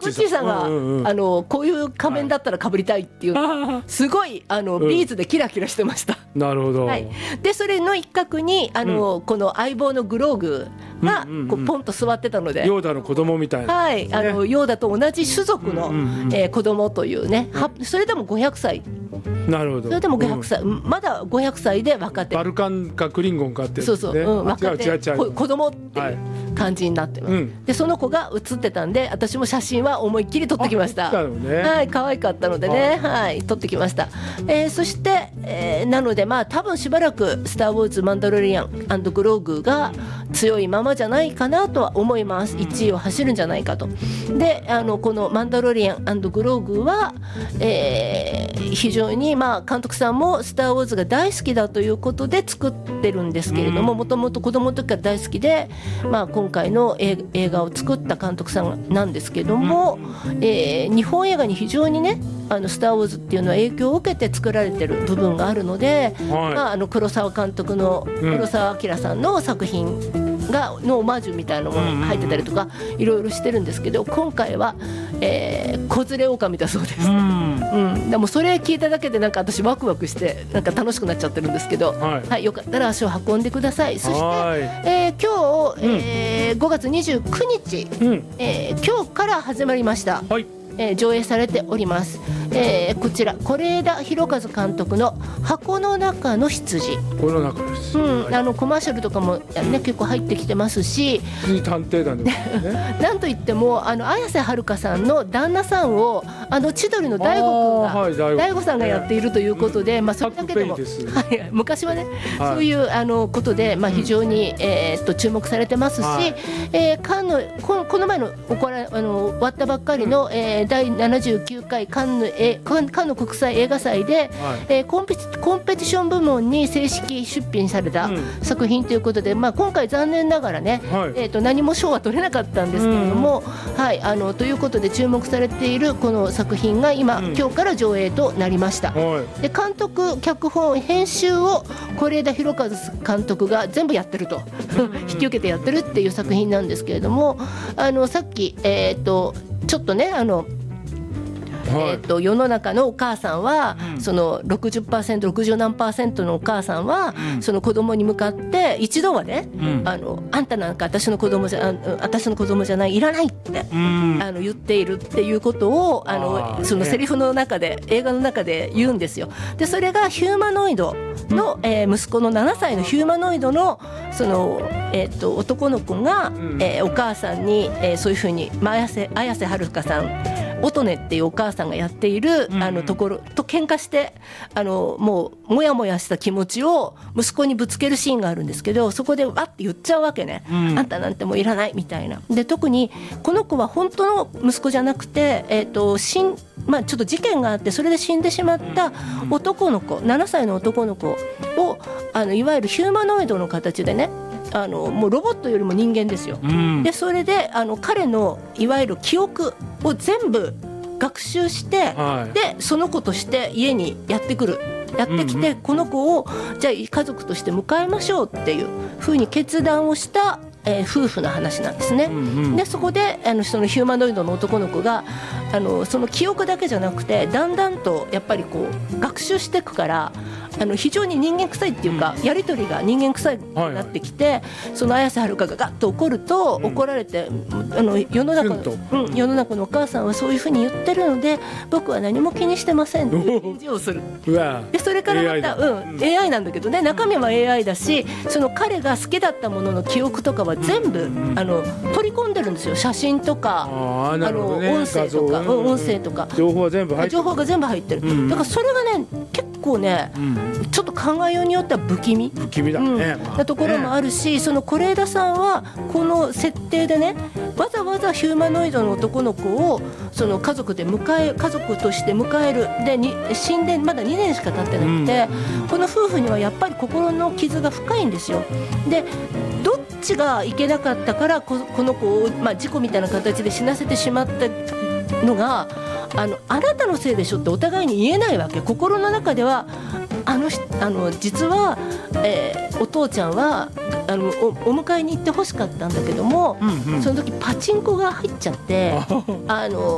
ッチーさんが、こういう仮面だったら被りたいっていう、すごいビーズでキラキラしてました。 なるほど。 でそれの一角にこの相棒のグローグがこうポンと座ってたので、 ヨーダの子供みたいな、 ヨーダと同じ種族の子供というね、それでも500歳。 なるほど。 それでも500歳、まだ500歳で若手。 バルカンかクリンゴンかって、 そうそう、若手子供っていう感じになってます。でその子が写ってたんで、私も写真は思いっきり撮ってきました。はい、可愛かったのでね、はい、撮ってきました。そして、なのでまあ多分しばらくスター・ウォーズ・マンダロリアン&グローグが強いままじゃないかなとは思います。1位を走るんじゃないかと。でこのマンダロリアン&グローグは、非常にまあ監督さんもスター・ウォーズが大好きだということで作ってるんですけれども、もともと子供の時から大好きで、まあ、今回の映画を作った監督さんなんですけども、日本映画に非常にねスター・ウォーズっていうのは影響を受けて作られてる部分があるので、まあ、黒澤監督の黒澤明さんの作品のオマージュみたいなものが入ってたりとかいろいろしてるんですけど、今回は、子連れ狼だそうです。でもそれ聞いただけでなんか私ワクワクしてなんか楽しくなっちゃってるんですけど、はい、よかったら足を運んでください。そして、今日、5月29日、今日から始まりました。上映されております。こちら是枝裕和監督の箱の中の羊。 この中です。 コマーシャルとかも、ね、結構入ってきてますし、 探偵団ですね。 なんといっても綾瀬はるかさんの旦那さんを千鳥の大悟君が、大悟さんがやっているということで、まあ、それだけでも、昔はね、そういうことで、まあ、非常に、注目されてますし、この前の終わったばっかりの、第79回カンヌ国際映画祭で、コンペティション部門に正式出品された作品ということで、まあ、今回残念ながらね、何も賞は取れなかったんですけれども、ということで注目されているこの作品が今日から上映となりました。で監督脚本編集を是枝裕和監督が全部やってると引き受けてやってるっていう作品なんですけれども、さっきちょっとね世の中のお母さんは、その 60% 何%のお母さんは、その子供に向かって一度はね、あんたなんか私の子供じゃない、いらないって言っているっていうことをそのセリフの中で、映画の中で言うんですよ。でそれがヒューマノイドの、息子の7歳のヒューマノイドのその、男の子が、お母さんに、そういうふうに、綾瀬はるかさん音音っていうお母さんがやっているところと喧嘩して、もうモヤモヤした気持ちを息子にぶつけるシーンがあるんですけど、そこでわって言っちゃうわけね、あんたなんてもういらないみたいな。で特にこの子は本当の息子じゃなくて、ちょっと事件があってそれで死んでしまった男の子、7歳の男の子をいわゆるヒューマノイドの形でね、もうロボットよりも人間ですよ。でそれで彼のいわゆる記憶を全部学習して、でその子として家にやってきて、この子をじゃあ家族として迎えましょうっていうふうに決断をした夫婦の話なんですね。でそこでそのヒューマノイドの男の子がその記憶だけじゃなくてだんだんとやっぱりこう学習していくから非常に人間臭いっていうか、やり取りが人間臭いになってきて、その綾瀬はるかがガッと怒ると、怒られて世の中のお母さんはそういうふうに言ってるので僕は何も気にしてませんっていう返事をする。でそれからまた AI なんだけどね、中身は AI だし、その彼が好きだったものの記憶とかは全部取り込んでるんですよ。写真とか音声とか、音声とか情報が全部入ってる。だからそれがね結構ね、ちょっと考えようによっては不気味だね、なところもあるし、その是枝さんはこの設定でね、わざわざヒューマノイドの男の子をその家族として迎える。で死んでまだ2年しか経ってなくて、この夫婦にはやっぱり心の傷が深いんですよ。でどっちがいけなかったからこの子を、事故みたいな形で死なせてしまったのがあなたのせいでしょってお互いに言えないわけ。心の中では実は、お父ちゃんはお迎えに行ってほしかったんだけども、その時パチンコが入っちゃって